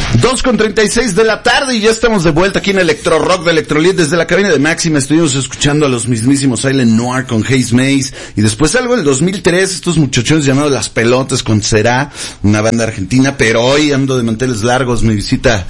2:36 de la tarde y ya estamos de vuelta aquí en Electro Rock de Electrolit desde la cabina de Máxima. Estuvimos escuchando a los mismísimos Silent Noir con Haze Maze y después algo del 2003, estos muchachones llamados Las Pelotas con Será, una banda argentina, pero hoy ando de manteles largos, me visita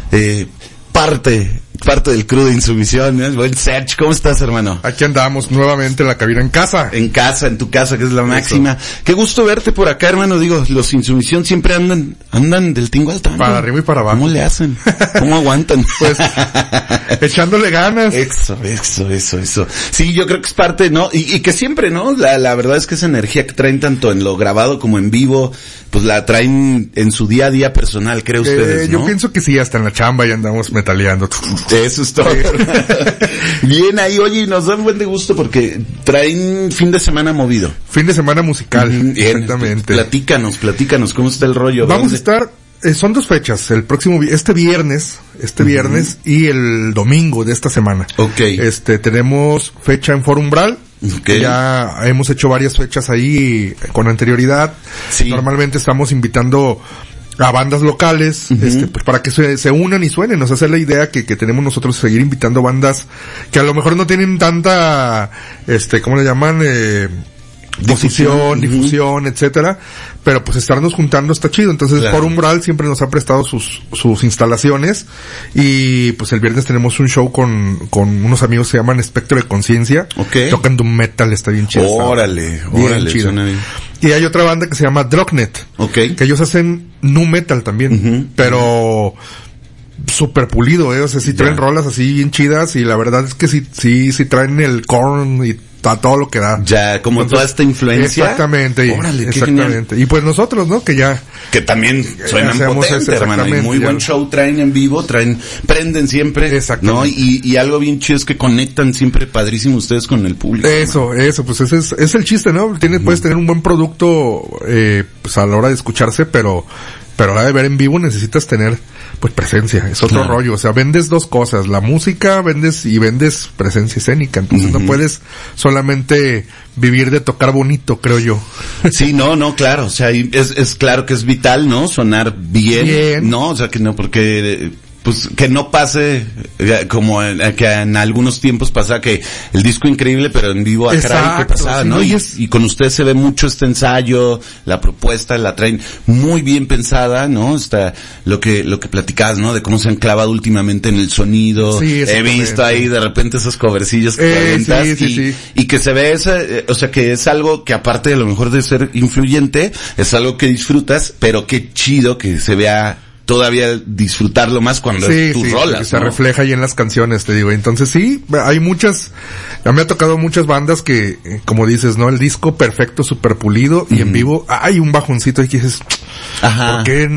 parte del crew de Insumisión, ¿no? Buen Serge, ¿cómo estás, hermano? Aquí andamos nuevamente en la cabina en casa. En casa, en tu casa, que es la máxima. Eso. Qué gusto verte por acá, hermano. Digo, los Insumisión siempre andan del tingo al tango. Para arriba y para abajo. ¿Cómo le hacen? ¿Cómo aguantan? Pues, echándole ganas. Eso. Sí, yo creo que es parte, ¿no? Y que siempre, ¿no? La verdad es que esa energía que traen tanto en lo grabado como en vivo, pues la traen en su día a día personal, creo ustedes, ¿no? Yo pienso que sí, hasta en la chamba ya andamos metaleando. Eso es todo. Bien ahí, oye, nos da un buen de gusto porque traen fin de semana movido. Fin de semana musical, exactamente. Platícanos, ¿cómo está el rollo? Vamos a estar, son 2 fechas, este viernes y el domingo de esta semana. Okay. Tenemos fecha en Foro Umbral. Okay. Ya hemos hecho varias fechas ahí con anterioridad. Sí. Normalmente estamos invitando a bandas locales, pues para que se unan y suenen. O sea, esa es la idea que tenemos nosotros, seguir invitando bandas que a lo mejor no tienen tanta, ¿cómo le llaman? Difusión, etcétera, pero pues estarnos juntando está chido. Entonces, claro. Por Umbral siempre nos ha prestado sus instalaciones y pues el viernes tenemos un show con unos amigos que se llaman Espectro de Conciencia. Okay. Tocan doom metal, está bien chido. Órale, chido. Suena bien. Y hay otra banda que se llama Drognet. Okay. Que ellos hacen nu metal también, pero super pulido, o sea, sí traen rolas así bien chidas y la verdad es que sí traen el Korn y a todo lo que da. Ya, como entonces, toda esta influencia. Exactamente. Órale, exactamente. Y pues nosotros, ¿no? Que también suenan potente, hermano. Y muy buen show traen en vivo, prenden siempre. Exactamente. ¿No? Y algo bien chido es que conectan siempre padrísimo ustedes con el público. Eso, pues ese es el chiste, ¿no? Puedes tener un buen producto, pues a la hora de escucharse, pero a la hora de ver en vivo necesitas tener pues presencia, es otro rollo, o sea, vendes 2 cosas, la música vendes presencia escénica, entonces no puedes solamente vivir de tocar bonito, creo yo. Sí, no, claro, o sea, es claro que es vital, ¿no? Sonar bien, ¿no? O sea, que no, porque pues que no pase como que en algunos tiempos pasa que el disco increíble pero en vivo a caray que pasaba, ¿no? Y con usted se ve mucho este ensayo, la propuesta la traen muy bien pensada, ¿no? Está lo que platicabas, ¿no? De cómo se han clavado últimamente en el sonido. Sí, he visto ahí de repente esos covercillos que avientas y que se ve o sea que es algo que aparte de lo mejor de ser influyente, es algo que disfrutas, pero qué chido que se vea todavía disfrutarlo más cuando es tus rolas, que se refleja ahí en las canciones, te digo. Entonces hay ya me ha tocado muchas bandas que, como dices, ¿no? El disco perfecto, super pulido, y en vivo hay un bajoncito y que dices, ¿por qué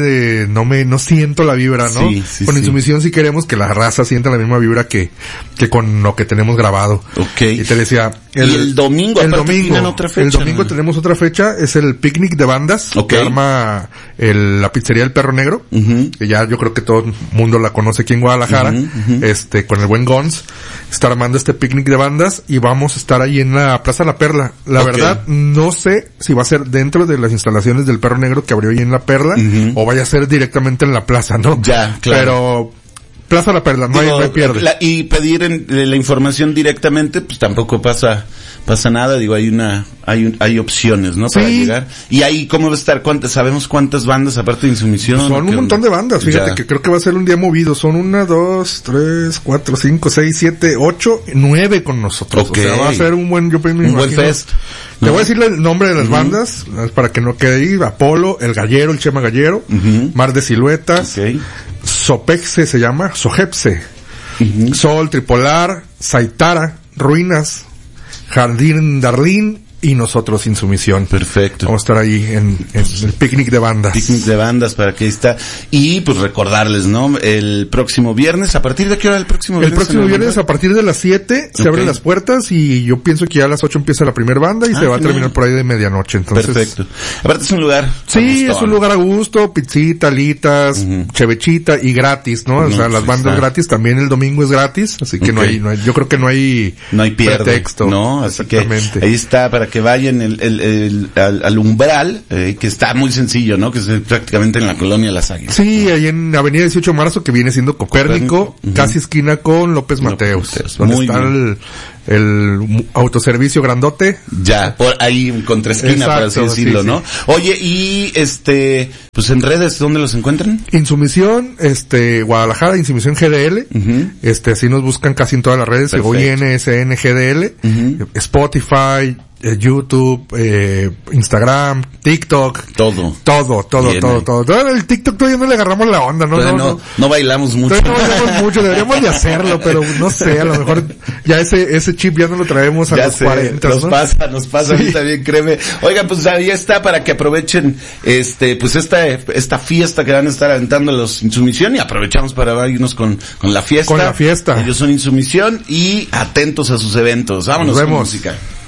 no siento la vibra, no? Con Insumisión sí queremos que la raza sienta la misma vibra que con lo que tenemos grabado. Okay. Y te decía, el domingo otra fecha. El domingo tenemos otra fecha, es el picnic de bandas, que arma la pizzería El Perro Negro. Que ya yo creo que todo el mundo la conoce aquí en Guadalajara, con el buen Gons, está armando este picnic de bandas y vamos a estar ahí en la Plaza La Perla. La verdad, no sé si va a ser dentro de las instalaciones del Perro Negro que abrió ahí en La Perla, o vaya a ser directamente en la plaza, ¿no? Ya, claro. Pero Plaza La Perla, no hay pierde. Y pedir la información directamente, pues tampoco pasa nada, digo, hay opciones, ¿no? Para llegar. Y ahí, ¿cómo va a estar? ¿Sabemos cuántas bandas aparte de Insumisión? Son un montón de bandas, fíjate que creo que va a ser un día movido. Son 1, 2, 3, 4, 5, 6, 7, 8, 9 con nosotros. O sea, va a ser un buen fest. Te voy a decir el nombre de las bandas, para que no quede ahí. Apolo, El Gallero, El Chema Gallero, Mar de Siluetas, Sopexce se llama, Sojepse, Sol, Tripolar, Saitara, Ruinas, Jardín Darlín y nosotros Insumisión. Perfecto. Vamos a estar ahí en el picnic de bandas. Picnic de bandas, para que ahí está. Y pues recordarles, ¿no? El próximo viernes, ¿a partir de qué hora el próximo viernes? El próximo viernes a partir de las 7 se abren las puertas y yo pienso que ya a las 8 empieza la primera banda y se va a terminar por ahí de medianoche. Entonces, perfecto. Aparte es un lugar. Sí, es un lugar a gusto, pizzita, alitas, chevechita y gratis, ¿no? O sea, las bandas gratis, también el domingo es gratis, así que no hay, yo creo que no hay pierde, pretexto. ¿no? Así que ahí está para que vayan al Umbral, que está muy sencillo, ¿no? Que es prácticamente en la colonia Las Águilas. Sí, ahí en Avenida 18 de Marzo, que viene siendo Copérnico, casi esquina con López Mateos. Donde muy está el autoservicio grandote. Ya, por ahí, contraesquina, por así decirlo, sí, ¿no? Sí. Oye, y pues en redes, ¿dónde los encuentran? Insumisión, Guadalajara, Insumisión GDL, así nos buscan casi en todas las redes, INSN GDL, Spotify, YouTube, Instagram, TikTok. Todo. Todo. El TikTok todavía no le agarramos la onda, ¿no? No bailamos mucho. No bailamos mucho, deberíamos de hacerlo, pero no sé, a lo mejor ya ese chip ya no lo traemos a los 40, ¿no? Nos pasa, sí. A mí también, créeme. Oigan, pues ahí está para que aprovechen, pues esta fiesta que van a estar aventando los Insumisión, y aprovechamos para irnos con la fiesta. Con la fiesta. Ellos son Insumisión y atentos a sus eventos. Vámonos con música.